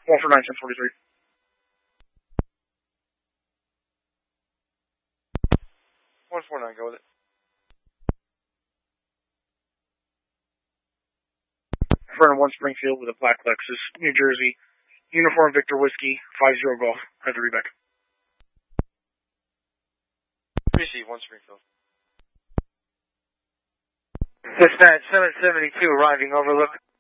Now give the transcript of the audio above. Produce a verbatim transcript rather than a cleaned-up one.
one four nine, ten forty-three. one four nine, go with it. Inferno one Springfield with a black Lexus, New Jersey. Uniform Victor Whiskey, five zero Golf. Have the reback. Receive, one Springfield. Dispatch seven seventy-two arriving, overlook.